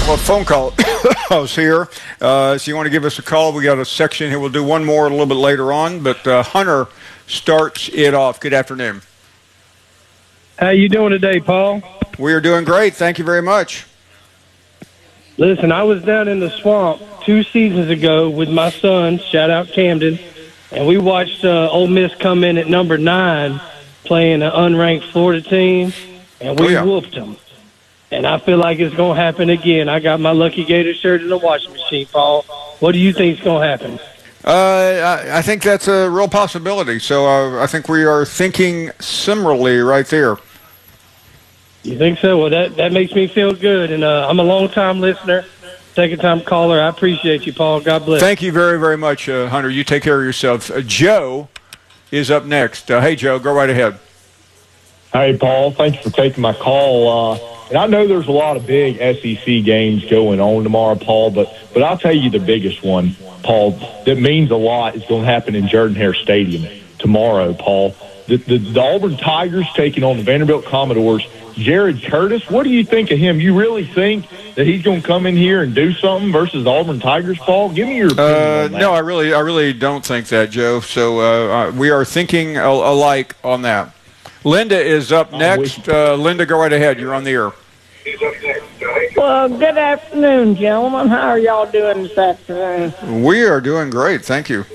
couple of phone calls here. So you want to give us a call? We got a section here. We'll do one more a little bit later on. But Hunter starts it off. Good afternoon. How you doing today, Paul? We are doing great. Thank you very much. Listen, I was down in the swamp 2 seasons ago with my son, shout out Camden, and we watched Ole Miss come in at number 9 playing an unranked Florida team, and we whooped them. And I feel like it's going to happen again. I got my Lucky Gator shirt in the washing machine, Paul. What do you think is going to happen? I think that's a real possibility. So I think we are thinking similarly right there. You think so? Well, that makes me feel good. And I'm a long-time listener, second-time caller. I appreciate you, Paul. God bless. Thank you very, very much, Hunter. You take care of yourself. Joe is up next. Hey, Joe, go right ahead. Hey, Paul. Thanks for taking my call. And I know there's a lot of big SEC games going on tomorrow, Paul, but I'll tell you the biggest one, Paul, that means a lot is going to happen in Jordan-Hare Stadium tomorrow, Paul. The Auburn Tigers taking on the Vanderbilt Commodores. Jared Curtis, what do you think of him? You really think that he's going to come in here and do something versus the Auburn Tigers, Paul? Give me your opinion on that. No, I really don't think that, Joe. So we are thinking alike on that. Linda is up next. Linda, go right ahead. You're on the air. Well, good afternoon, gentlemen. How are y'all doing this afternoon? We are doing great. Thank you.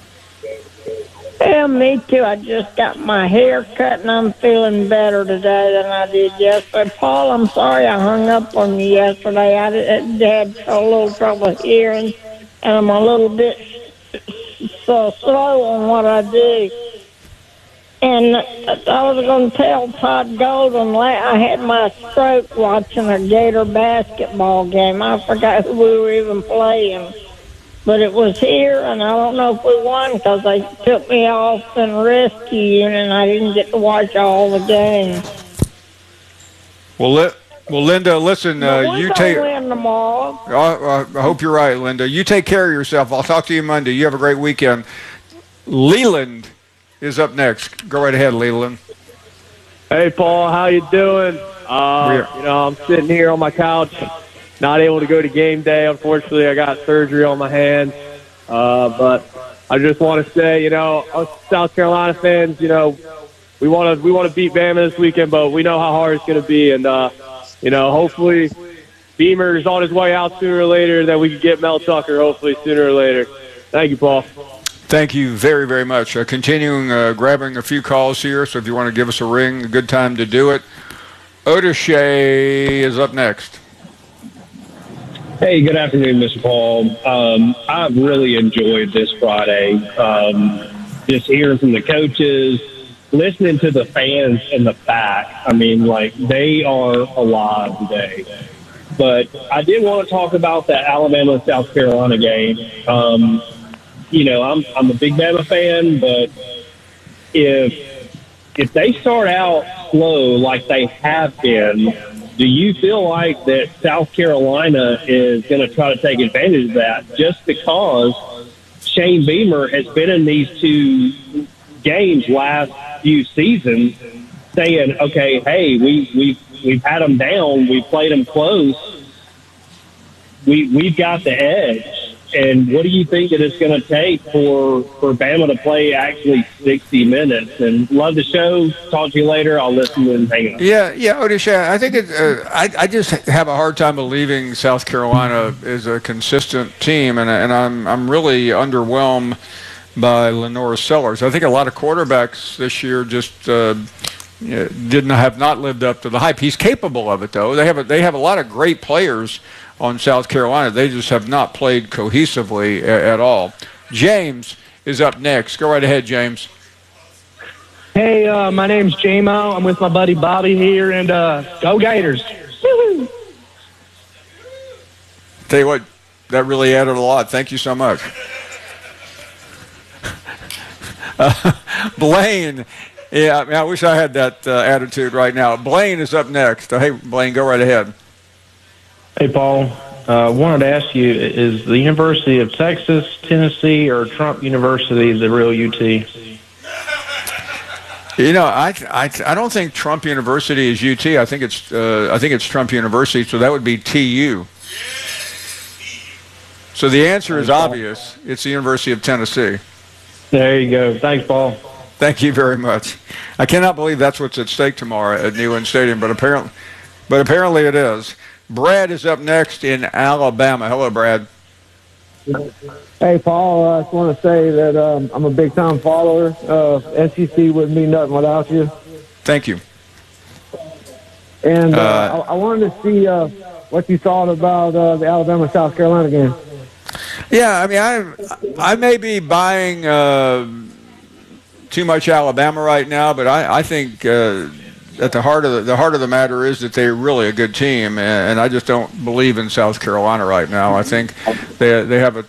Well, me too. I just got my hair cut, and I'm feeling better today than I did yesterday. Paul, I'm sorry I hung up on you yesterday. I had a little trouble hearing, and I'm a little bit so slow on what I do. And I was going to tell Todd Golden, I had my stroke watching a Gator basketball game. I forgot who we were even playing. But it was here, and I don't know if we won because they took me off in rescue unit, and I didn't get to watch all the games. Well, Linda, listen, you take. Win tomorrow. I hope you're right, Linda. You take care of yourself. I'll talk to you Monday. You have a great weekend. Leland is up next. Go right ahead, Leland. Hey, Paul, how you doing? I'm sitting here on my couch, not able to go to game day. Unfortunately, I got surgery on my hand. But I just want to say, us South Carolina fans, we want to beat Bama this weekend, but we know how hard it's going to be. And, hopefully Beamer is on his way out sooner or later, that we can get Mel Tucker hopefully sooner or later. Thank you, Paul. Thank you very, very much. Continuing grabbing a few calls here, so if you want to give us a ring, a good time to do it. Otishay is up next. Hey, good afternoon, Mr. Paul. I've really enjoyed this Friday. Just hearing from the coaches, listening to the fans in the back. I mean, they are alive today. But I did want to talk about that Alabama-South Carolina game. I'm a big Bama fan, but if they start out slow like they have been, do you feel like that South Carolina is going to try to take advantage of that just because Shane Beamer has been in these 2 games last few seasons saying, okay, hey, we've had them down, we played them close, we've got the edge. And what do you think that it's going to take for Bama to play actually 60 minutes? And love the show. Talk to you later. I'll listen and hang on. Yeah, Odisha, I think I just have a hard time believing South Carolina is a consistent team, and I'm really underwhelmed by Lenora Sellers. I think a lot of quarterbacks this year just have not lived up to the hype. He's capable of it, though. They have a lot of great players on South Carolina. They just have not played cohesively at all. James is up next. Go right ahead, James. Hey, my name's J-Mo. I'm with my buddy Bobby here, and go Gators. Woo-hoo. Tell you what, that really added a lot. Thank you so much. Blaine, I wish I had that attitude right now. Blaine is up next. Hey, Blaine, go right ahead. Hey, Paul. Wanted to ask you, is the University of Texas, Tennessee, or Trump University the real UT? I don't think Trump University is UT. I think it's Trump University, so that would be TU. So the answer is obvious. It's the University of Tennessee. There you go. Thanks, Paul. Thank you very much. I cannot believe that's what's at stake tomorrow at Neyland Stadium, but apparently it is. Brad is up next in Alabama. Hello, Brad. Hey, Paul. I just want to say that I'm a big-time follower. SEC wouldn't be nothing without you. Thank you. And I wanted to see what you thought about the Alabama-South Carolina game. Yeah, I mean, I may be buying too much Alabama right now, but I think at the heart of the matter is that they're really a good team, and I just don't believe in South Carolina right now. I think they have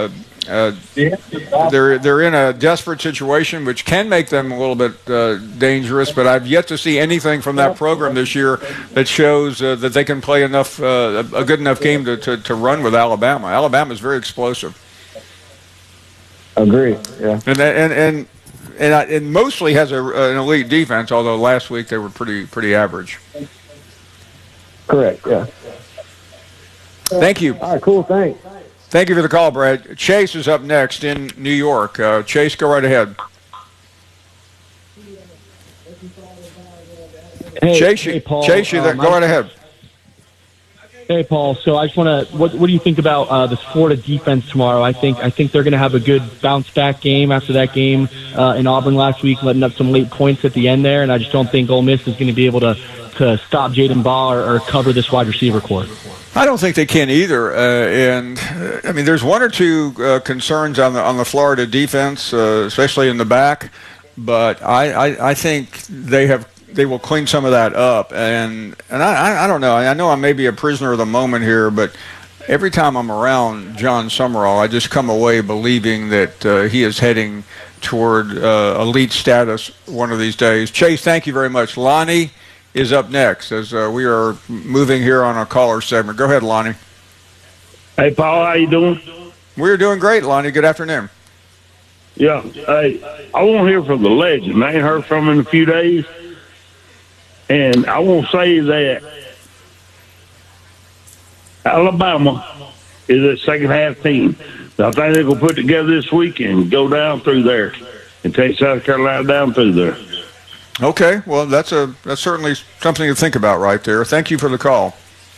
they're in a desperate situation, which can make them a little bit dangerous. But I've yet to see anything from that program this year that shows that they can play enough a good enough game to run with Alabama. Alabama is very explosive. Agree. Yeah. And it mostly has an elite defense, although last week they were pretty average. Correct, yeah. Thank you. All right, cool, thanks. Thank you for the call, Brad. Chase is up next in New York. Chase, go right ahead. Hey, Paul. Chase, you there? Go right ahead. Hey, Paul. So I just want to. What do you think about the Florida defense tomorrow? I think they're going to have a good bounce back game after that game in Auburn last week, letting up some late points at the end there, and I just don't think Ole Miss is going to be able to stop Jaden Ball or cover this wide receiver core. I don't think they can either, and I mean, there's one or two concerns on the Florida defense, especially in the back, but I think they will clean some of that up, and I don't know. I know I may be a prisoner of the moment here, but every time I'm around John Summerall, I just come away believing that he is heading toward elite status one of these days. Chase, thank you very much. Lonnie is up next as we are moving here on a caller segment. Go ahead, Lonnie. Hey, Paul, how you doing? We're doing great, Lonnie. Good afternoon. Yeah. Hey, I want to hear from the legend. I ain't heard from him in a few days. And I want to say that Alabama is a second-half team. I think they're going to put together this week and go down through there and take South Carolina down through there. Okay, well, that's certainly something to think about right there. Thank you for the call.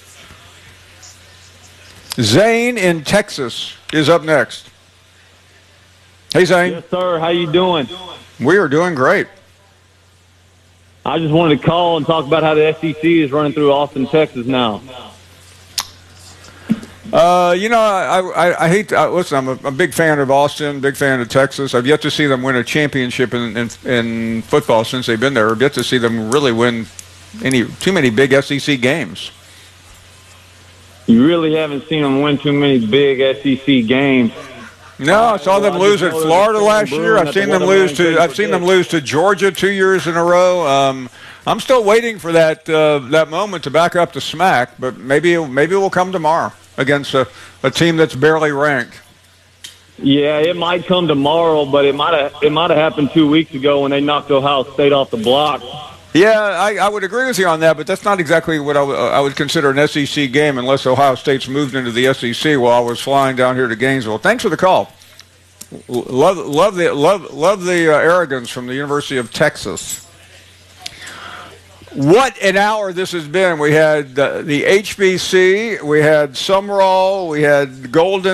Zane in Texas is up next. Hey, Zane. Yes, sir. How you doing? We are doing great. I just wanted to call and talk about how the SEC is running through Austin, Texas now. I hate to, listen, I'm a big fan of Austin, big fan of Texas. I've yet to see them win a championship in football since they've been there. I've yet to see them really win too many big SEC games. You really haven't seen them win too many big SEC games. No, I saw them lose at Florida last year. I've seen them lose to Georgia 2 years in a row. I'm still waiting for that moment to back up the smack, but maybe it will come tomorrow against a team that's barely ranked. Yeah, it might come tomorrow, but it might have happened 2 weeks ago when they knocked Ohio State off the block. Yeah, I would agree with you on that, but that's not exactly what I would consider an SEC game unless Ohio State's moved into the SEC while I was flying down here to Gainesville. Thanks for the call. Love the arrogance from the University of Texas. What an hour this has been. We had the HBC, we had Summerall, we had Golden.